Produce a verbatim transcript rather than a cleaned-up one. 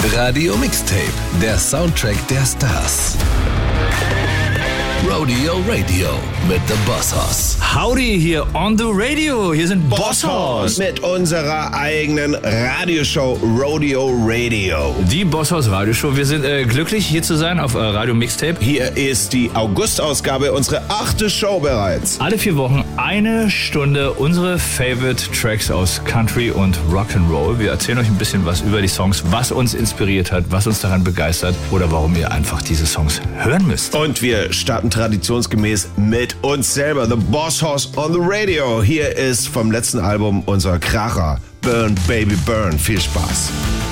Radio Mixtape, der Soundtrack der Stars. Rodeo Radio mit The Boss Hoss. Howdy hier on the Radio. Hier sind Boss Hoss mit unserer eigenen Radioshow Rodeo Radio. Die Boss Hoss Radioshow. Wir sind äh, glücklich, hier zu sein auf äh, Radio Mixtape. Hier ist die August-Ausgabe, unsere achte Show bereits. Alle vier Wochen eine Stunde unsere Favorite Tracks aus Country und Rock'n'Roll. Wir erzählen euch ein bisschen was über die Songs, was uns inspiriert hat, was uns daran begeistert oder warum ihr einfach diese Songs hören müsst. Und wir starten traditionsgemäß mit uns selber, The Boss Hoss on the Radio. Hier ist vom letzten Album unser Kracher, Burn Baby Burn. Viel Spaß.